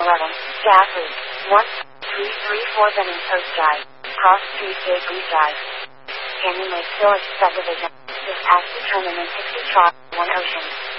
11. Gas leak. 1334 Benning Post Drive. Cross Street Big Blue Drive. Canyon Lake Village Subdivision. This as determined in 60 Charles 1 Ocean.